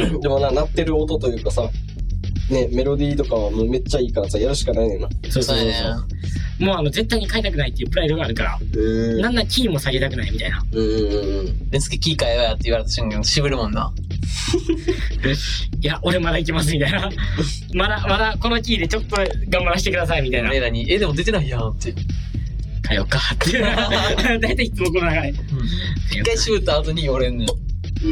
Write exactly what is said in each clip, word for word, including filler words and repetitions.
でもな、鳴ってる音というかさ、ね、メロディーとかはもうめっちゃいいからさ、やるしかないねんな。 そうそうそうそう。もうあの、絶対に変えたくないっていうプライドがあるから、なんならキーも下げたくないみたいな。 うんうんうん。 レンスケキー変えようやって言われた瞬間、渋るもんな。 いや、俺まだ行きますみたいな。まだ、まだこのキーでちょっと頑張らせてくださいみたいな。 俺らに、え、でも出てないやんって。 変えようかって。大体いつもこの流れ。 一回渋った後に折れんねん。 うん。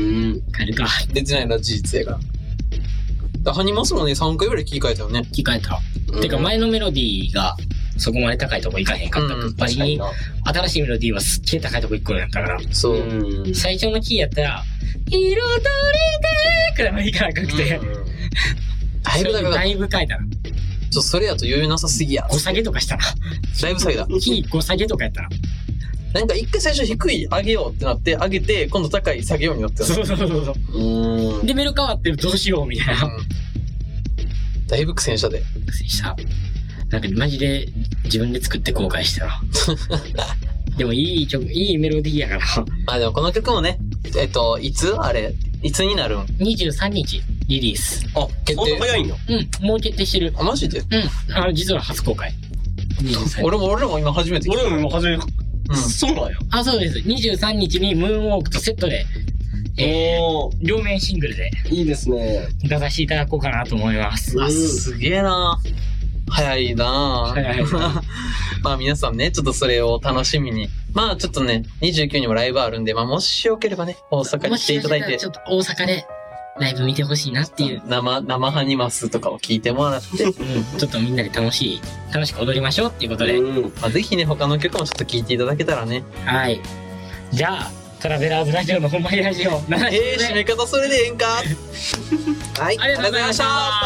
変えるか。 出てないのは事実やから。だハニマスもね、さんかいぐらい切り替えたよね。 切り替えた。うん、てか前のメロディーがそこまで高いとこ行かへんかった。やっぱり新しいメロディーはすっげえ高いとこ行くのやったから。 そう。 うん、最初のキーやったら、彩りでくらいまでいかなくて。うん、だいぶだだいぶ変えたな。 ちょ、それやと余裕なさすぎや。 ご下げとかしたら。 だいぶ下げた。 キーご下げとかやったら。 なんか一回最初低い上げようってなって、上げて、今度高い下げようになってた。 そうそうそうそう。うん。で、メロ変わってどうしようみたいな。うん、 だいぶ苦戦したで。 苦戦した。なんかマジで自分で作って後悔したな。でもいい曲、いいメロディーやから。 まあでもこの曲もね、えっと、いつあれ、いつになるん ? にじゅうさんにちリリース。 あ、決定早いんや。 うん、もう決定してる。 あ、マジで？ うん。あの、実は初公開。 俺も、俺も今初めて聞いた。 俺も今初めて。うん、そうなんや。 あ、そうです。にじゅうさんにちにムーンウォークとセットで、えー、両面シングルで。 いいですね。 出させていただこうかなと思います。 あ、すげえな早いな早い。 まあ皆さんね、ちょっとそれを楽しみに。まあちょっとね、にじゅうくにちにもライブあるんで、まあもしよければね、大阪に来ていただいて。 ちょっと大阪でライブ見てほしいなっていう。 生、生ハニマスとかを聞いてもらって。うん、 ちょっとみんなで楽しい、楽しく踊りましょうっていうことで。うん、 まあぜひね、他の曲もちょっと聞いていただけたらね。 はい。じゃあ、トラベラーズラジオのほんまにラジオ。 えー、締め方それでええんかはい、ありがとうございました。